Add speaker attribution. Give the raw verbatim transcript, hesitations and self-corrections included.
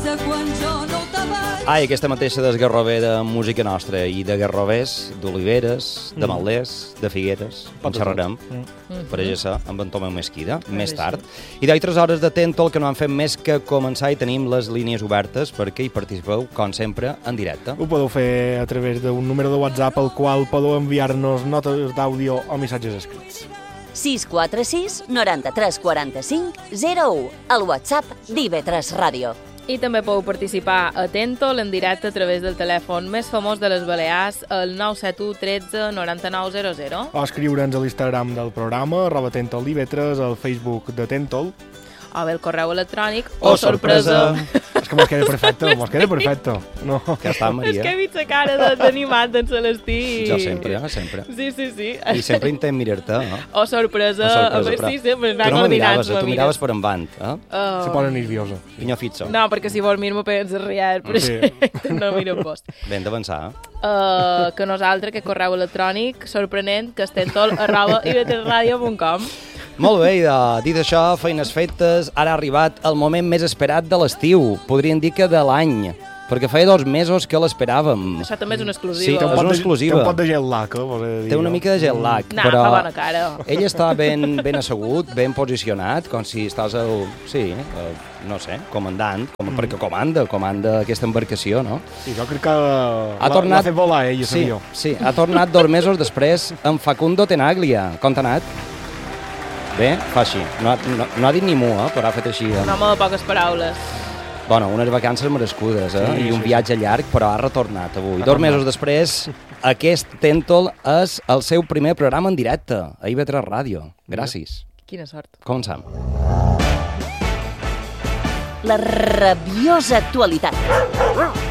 Speaker 1: tristesa quan jo no te veig.
Speaker 2: Ai, aquesta mateixa desgarrover de música nostra i de garrovers, d'oliveres, de malders, de figueres. En xerrarem, per això, amb en Tomeu Mesquida, més tard. I d'altres hores de Tentol que no han fet més que començar i tenim les línies obertes perquè hi participeu, com sempre, en directe.
Speaker 3: Ho podeu fer a través d'un número de WhatsApp al qual podeu enviar-nos notes d'àudio o missatges escrits.
Speaker 4: sis quatre sis noranta-tres quaranta-cinc zero u, el WhatsApp d'I V tres Ràdio.
Speaker 5: I també podeu participar a Tentol en directe a través del telèfon més famós de les Balears, el nou set u tretze noranta-nou zero zero.
Speaker 3: O escriure'ns a l'Instagram del programa, arroba Tentol I V tres, al Facebook de Tentol.
Speaker 5: O bé el correu electrònic,
Speaker 2: Oh,
Speaker 5: o sorpresa.
Speaker 3: És que mos queda perfecte, mos queda perfecte. No.
Speaker 2: Que està,
Speaker 5: És
Speaker 2: Maria.
Speaker 5: que he vist la cara de- d'animat d'en Celestí. i-
Speaker 2: Jo sempre, eh, sempre.
Speaker 5: Sí, sí, sí.
Speaker 2: I sempre intent mirar-te, no?
Speaker 5: O sorpresa.
Speaker 2: O sorpresa,
Speaker 5: A veure,
Speaker 2: però
Speaker 5: sí, sempre
Speaker 2: tu
Speaker 5: anar
Speaker 2: no me miraves,
Speaker 5: coordinats.
Speaker 2: eh?
Speaker 5: me
Speaker 2: Tu
Speaker 5: mires.
Speaker 2: miraves per endavant, eh?
Speaker 5: Oh.
Speaker 3: Se posa nerviosa.
Speaker 2: Pinyó fitxo.
Speaker 5: No, perquè si vols mir-me pensa riar, però
Speaker 3: Sí.
Speaker 5: sí. no miro post.
Speaker 2: Ben d'avançar, eh?
Speaker 5: Uh, que nosaltres, que correu electrònic, sorprenent, que estem tot arroba i v tres ràdio punt com.
Speaker 2: Molt bé, i de, dit això, feines fetes, ara ha arribat el moment més esperat de l'estiu. Podríem dir que de l'any, perquè feia dos mesos que l'esperàvem.
Speaker 5: Això també és una
Speaker 2: Sí,
Speaker 5: exclusiva.
Speaker 2: que
Speaker 3: Un
Speaker 2: és
Speaker 3: pot
Speaker 2: una
Speaker 3: de-
Speaker 2: exclusiva.
Speaker 3: Té un pot de gel lag, eh? vos he de dir,
Speaker 2: Té una
Speaker 3: no?
Speaker 2: mica de jet lag,
Speaker 5: Nah,
Speaker 2: però
Speaker 5: fa bona cara.
Speaker 2: ell està ben, ben assegut, ben posicionat, com si estàs al, sí, el, no sé, comandant, com,
Speaker 3: Mm.
Speaker 2: perquè comanda, comanda aquesta embarcació, no?
Speaker 3: Sí, jo crec que ha
Speaker 2: tornat-
Speaker 3: l'ha fet volar ell,
Speaker 2: Sí,
Speaker 3: l'avió.
Speaker 2: sí, ha tornat dos mesos després amb Facundo Tenaglia. Com t'ha anat? Bé, fa així. No, ha- no, no ha dit ni mu, eh, però ha fet així.
Speaker 5: Un home de poques paraules.
Speaker 2: Bueno, unes vacances merescudes, eh?
Speaker 3: Sí,
Speaker 2: I un
Speaker 3: sí,
Speaker 2: viatge llarg, però ha retornat avui.
Speaker 3: Ha
Speaker 2: Dos
Speaker 3: tornat.
Speaker 2: mesos després, aquest Tentol és el seu primer programa en directe, a I V tres Ràdio. Gràcies.
Speaker 5: Quina sort.
Speaker 2: Comencem.
Speaker 4: La rabiosa actualitat.